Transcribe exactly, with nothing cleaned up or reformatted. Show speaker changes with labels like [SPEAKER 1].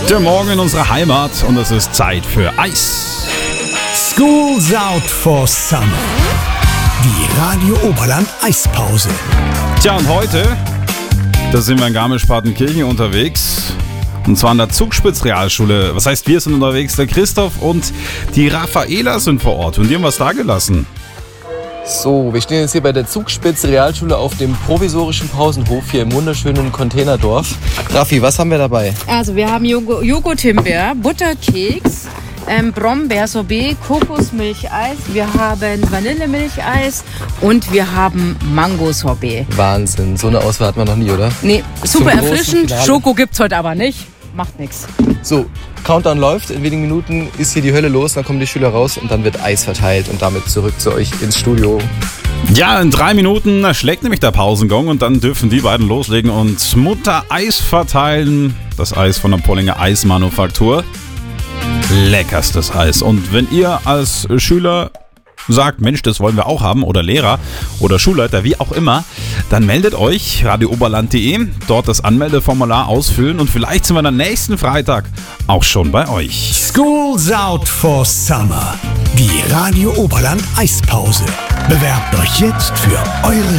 [SPEAKER 1] Der Morgen in unserer Heimat und es ist Zeit für Eis.
[SPEAKER 2] School's out for summer. Die Radio Oberland Eispause.
[SPEAKER 1] Tja, und heute, da sind wir in Garmisch-Partenkirchen unterwegs. Und zwar an der Zugspitz-Realschule. Was heißt, wir sind unterwegs? Der Christoph und die Raffaela sind vor Ort. Und die haben was da gelassen.
[SPEAKER 3] So, wir stehen jetzt hier bei der Zugspitz-Realschule auf dem provisorischen Pausenhof hier im wunderschönen Containerdorf. Raffi, was haben wir dabei?
[SPEAKER 4] Also wir haben Joghurt- Joghurt-Himbeer, Butterkeks, ähm, Brombeersorbet, Kokosmilcheis, wir haben Vanillemilcheis und wir haben Mangosorbet.
[SPEAKER 3] Wahnsinn, so eine Auswahl hat man noch nie, oder?
[SPEAKER 4] Nee, super
[SPEAKER 3] Zum großen
[SPEAKER 4] erfrischend.
[SPEAKER 3] Finale.
[SPEAKER 4] Schoko gibt's heute aber nicht. Macht nichts.
[SPEAKER 3] So, Countdown läuft, in wenigen Minuten ist hier die Hölle los, dann kommen die Schüler raus und dann wird Eis verteilt und damit zurück zu euch ins Studio.
[SPEAKER 1] Ja, in drei Minuten schlägt nämlich der Pausengong und dann dürfen die beiden loslegen und Mutter Eis verteilen. Das Eis von der Pollinger Eismanufaktur. Leckerstes Eis. Und wenn ihr als Schüler sagt, Mensch, das wollen wir auch haben, oder Lehrer oder Schulleiter, wie auch immer, dann meldet euch radio oberland punkt de, dort das Anmeldeformular ausfüllen und vielleicht sind wir dann nächsten Freitag auch schon bei euch.
[SPEAKER 2] School's out for summer. Die Radio Oberland Eispause. Bewerbt euch jetzt für eure